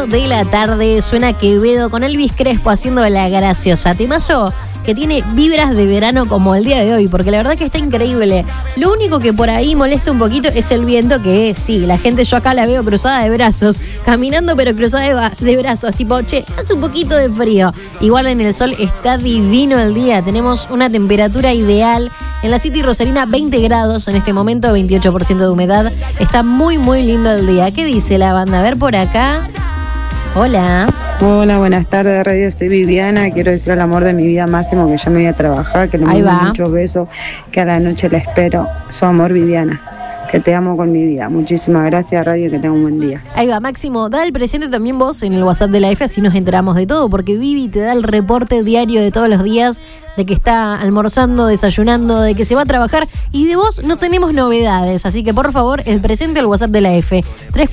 4 de la tarde suena Quevedo con Elvis Crespo haciendo la graciosa. Temazo que tiene vibras de verano como el día de hoy, porque la verdad que está increíble. Lo único que por ahí molesta un poquito es el viento, que sí, la gente yo acá la veo cruzada de brazos, caminando pero cruzada de brazos, tipo, che, hace un poquito de frío. Igual en el sol está divino el día, tenemos una temperatura ideal. En la City Rosarina 20 grados en este momento, 28% de humedad. Está muy, muy lindo el día. ¿Qué dice la banda? A ver por acá. Hola. Hola, buenas tardes, Radio. Soy Viviana. Quiero decir al amor de mi vida, Máximo, que ya me voy a trabajar, que le mando muchos besos, que a la noche la espero. Su amor, Viviana. Que te amo con mi vida. Muchísimas gracias, Radio, que tenga un buen día. Ahí va, Máximo, da el presente también vos en el WhatsApp de la F, así nos enteramos de todo, porque Vivi te da el reporte diario de todos los días, de que está almorzando, desayunando, de que se va a trabajar, y de vos no tenemos novedades, así que por favor, el presente al WhatsApp de la F,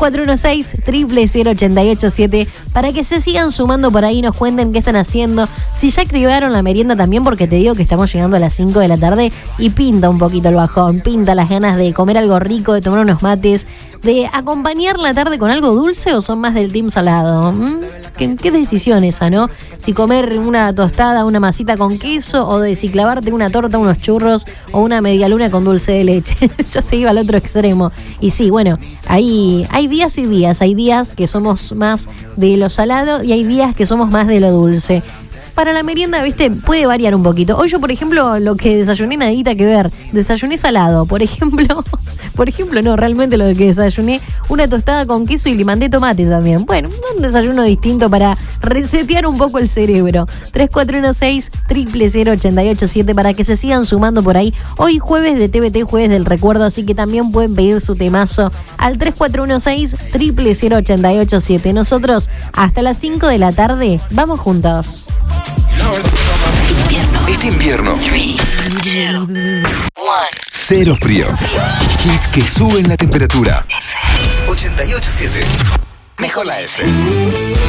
3416-000887, para que se sigan sumando por ahí, nos cuenten qué están haciendo, si ya activaron la merienda también, porque te digo que estamos llegando a las 5 de la tarde y pinta un poquito el bajón, pinta las ganas de comer algo rico, de tomar unos mates, de acompañar la tarde con algo dulce, o son más del team salado. ¿Qué decisión esa, no? Si comer una tostada, una masita con queso, o de si clavarte una torta, unos churros o una medialuna con dulce de leche. Yo se iba al otro extremo. Y sí, bueno, hay días y días. Hay días que somos más de lo salado y hay días que somos más de lo dulce. Para la merienda, viste, puede variar un poquito. Hoy yo, por ejemplo, lo que desayuné, nadita que ver. Desayuné salado, por ejemplo, no, realmente lo que desayuné, una tostada con queso y le mandé tomate también. Bueno, un desayuno distinto para resetear un poco el cerebro. 3416-000887 para que se sigan sumando por ahí. Hoy jueves de TBT, jueves del recuerdo, así que también pueden pedir su temazo al 3416-000887. Nosotros hasta las 5 de la tarde vamos juntos. Este invierno, 0 frío. Hits que suben la temperatura. 88.7. Mejor la F.